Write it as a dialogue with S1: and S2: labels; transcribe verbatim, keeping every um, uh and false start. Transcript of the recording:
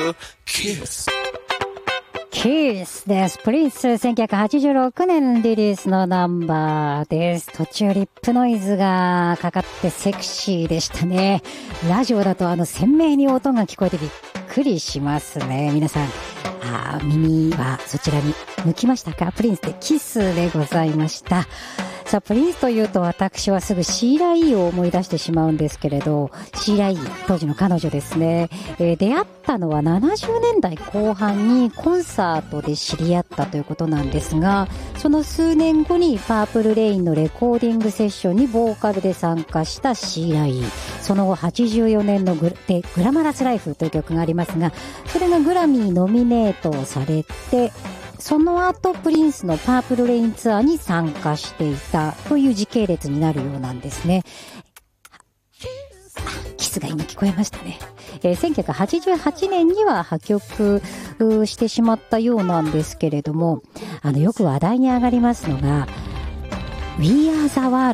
S1: Kiss
S2: Kiss です。プリンスせんきゅうひゃくはちじゅうろくねんリリースのナンバーです。途中リップノイズがかかってセクシーでしたね。ラジオだとあの鮮明に音が聞こえてびっくりしますね。皆さん、あ耳はそちらに向きましたか？プリンスでキスでございました。さあ、プリンスというと私はすぐシーラ E を思い出してしまうんですけれど、シーラ E 当時の彼女ですね、えー、出会ったのはななじゅうねんだいこう半にコンサートで知り合ったということなんですが、その数年後にパープルレインのレコーディングセッションにボーカルで参加したシーラ E、 その後はちじゅうよねんのグでグラマラスライフという曲がありますが、それがグラミーノミネートされて、その後プリンスのパープルレインツアーに参加していたという時系列になるようなんですね。キスが今聞こえましたね。えー、せんきゅうひゃくはちじゅうはちねんには破局してしまったようなんですけれども、あのよく話題に上がりますのが We Are the World